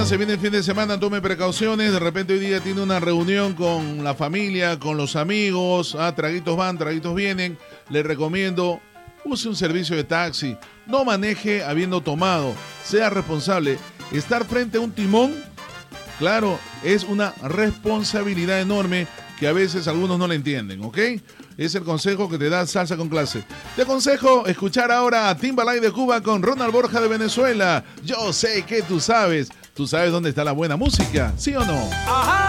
Se viene el fin de semana, tome precauciones. De repente hoy día tiene una reunión con la familia, con los amigos. Traguitos van, traguitos vienen. Le recomiendo, use un servicio de taxi. No maneje habiendo tomado. Sea responsable. Estar frente a un timón, claro, es una responsabilidad enorme que a veces algunos no la entienden, ¿ok? Es el consejo que te da Salsa con Clase. Te aconsejo escuchar ahora a Timbalay de Cuba con Ronald Borja de Venezuela. Yo sé que tú sabes dónde está la buena música, ¿sí o no? Ajá.